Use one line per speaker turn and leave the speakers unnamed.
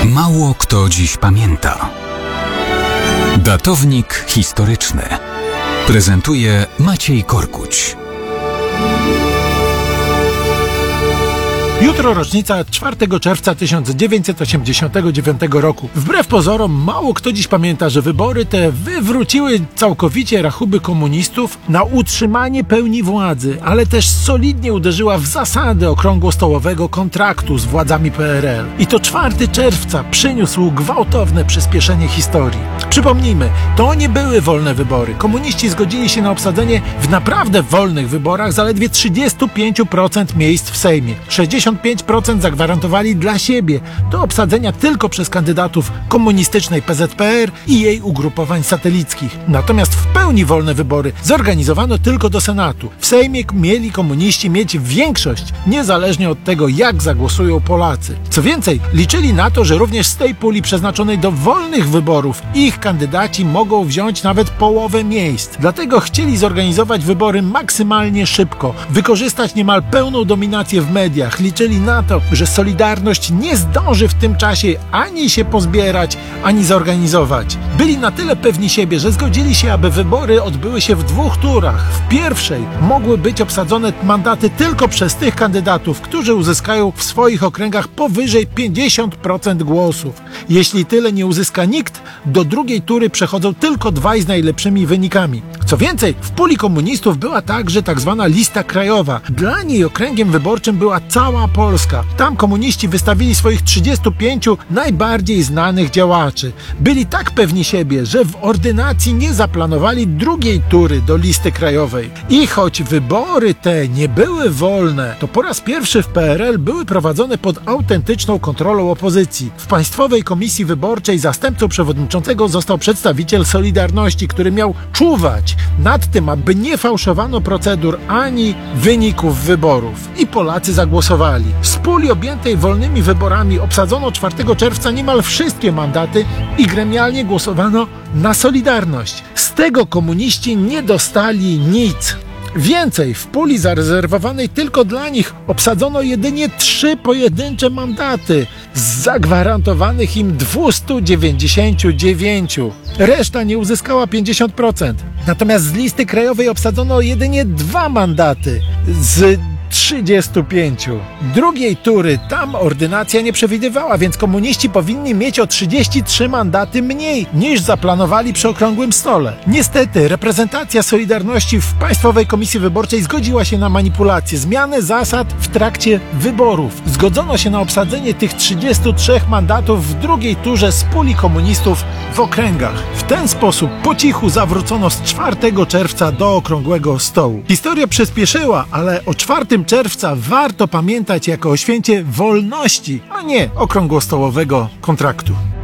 Mało kto dziś pamięta. Datownik historyczny prezentuje Maciej Korkuć.
Jutro rocznica 4 czerwca 1989 roku. Wbrew pozorom, mało kto dziś pamięta, że wybory te wywróciły całkowicie rachuby komunistów na utrzymanie pełni władzy, ale też solidnie uderzyła w zasady okrągłostołowego kontraktu z władzami PRL. I to 4 czerwca przyniósł gwałtowne przyspieszenie historii. Przypomnijmy, to nie były wolne wybory. Komuniści zgodzili się na obsadzenie w naprawdę wolnych wyborach zaledwie 35% miejsc w Sejmie. 65% zagwarantowali dla siebie, do obsadzenia tylko przez kandydatów komunistycznej PZPR i jej ugrupowań satelickich. Natomiast w pełni wolne wybory zorganizowano tylko do Senatu. W Sejmie mieli komuniści mieć większość, niezależnie od tego, jak zagłosują Polacy. Co więcej, liczyli na to, że również z tej puli przeznaczonej do wolnych wyborów ich kandydaci mogą wziąć nawet połowę miejsc. Dlatego chcieli zorganizować wybory maksymalnie szybko, wykorzystać niemal pełną dominację w mediach. Liczyli na to, że Solidarność nie zdąży w tym czasie ani się pozbierać, ani zorganizować. Byli na tyle pewni siebie, że zgodzili się, aby wybory odbyły się w 2 turach. W pierwszej mogły być obsadzone mandaty tylko przez tych kandydatów, którzy uzyskają w swoich okręgach powyżej 50% głosów. Jeśli tyle nie uzyska nikt, do drugiej tury przechodzą tylko 2 z najlepszymi wynikami. Co więcej, w puli komunistów była także tak zwana lista krajowa. Dla niej okręgiem wyborczym była cała Polska. Tam komuniści wystawili swoich 35 najbardziej znanych działaczy. Byli tak pewni siebie, że w ordynacji nie zaplanowali drugiej tury do listy krajowej. I choć wybory te nie były wolne, to po raz pierwszy w PRL były prowadzone pod autentyczną kontrolą opozycji. W Państwowej Komisji Wyborczej zastępcą przewodniczącego został przedstawiciel Solidarności, który miał czuwać nad tym, aby nie fałszowano procedur ani wyników wyborów. I Polacy zagłosowali. Z puli objętej wolnymi wyborami obsadzono 4 czerwca niemal wszystkie mandaty i gremialnie głosowano na Solidarność. Z tego komuniści nie dostali nic. Więcej, w puli zarezerwowanej tylko dla nich obsadzono jedynie 3 pojedyncze mandaty z zagwarantowanych im 299. Reszta nie uzyskała 50%. Natomiast z listy krajowej obsadzono jedynie 2 mandaty z 35. Drugiej tury tam ordynacja nie przewidywała, więc komuniści powinni mieć o 33 mandaty mniej niż zaplanowali przy okrągłym stole. Niestety reprezentacja Solidarności w Państwowej Komisji Wyborczej zgodziła się na manipulację, zmianę zasad w trakcie wyborów. Zgodzono się na obsadzenie tych 33 mandatów w drugiej turze z puli komunistów w okręgach. W ten sposób po cichu zawrócono z 4 czerwca do okrągłego stołu. Historia przyspieszyła, ale o 4 czerwca warto pamiętać jako o święcie wolności, a nie okrągłostołowego kontraktu.